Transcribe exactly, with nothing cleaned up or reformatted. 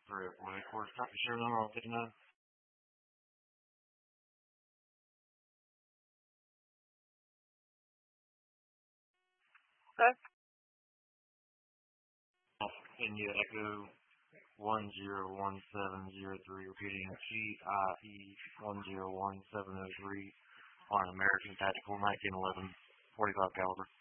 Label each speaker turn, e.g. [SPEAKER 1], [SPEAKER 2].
[SPEAKER 1] three oh four headquarters. Copy, serial number one fifty-nine.
[SPEAKER 2] Okay.
[SPEAKER 1] India Echo one zero one seven zero three, repeating G I E one zero one seven zero three on American Tactical nineteen eleven forty-five caliber.